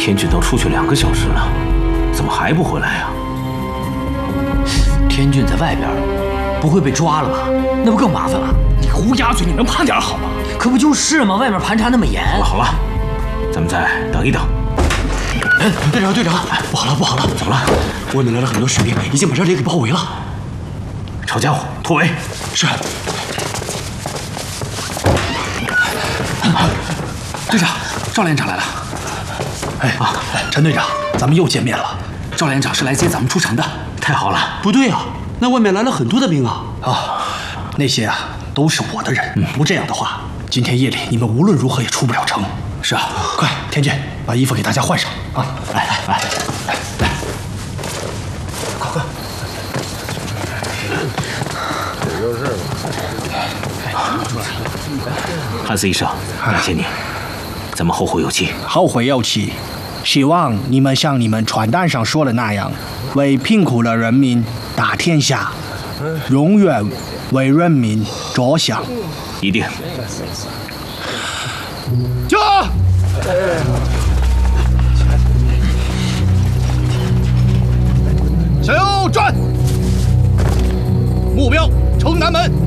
天俊都出去2个小时了，怎么还不回来呀？ 天俊在外边，不会被抓了吧？那不更麻烦了？ 你个乌鸦嘴，你能慢点好吗？ 可不就是吗？外面盘查那么严。 好了，咱们再等一等。 队长，不好了！ 怎么了？ 外面来了很多士兵，已经把这里给包围了。 抄家伙，突围。 是。队长，赵连长来了。陈队长，咱们又见面了。赵连长是来接咱们出城的。 太好了。 不对啊，那外面来了很多的兵啊。那些啊都是我的人。不这样的话，今天夜里你们无论如何也出不了城。是啊，快，天俊，把衣服给大家换上啊！来，快！ 汉斯医生，感谢你，咱们后会有期。 后会有期。希望你们像你们传单上说的那样，为贫苦的人民打天下，永远为人民着想。 一定。 驾！向右转，目标城南门。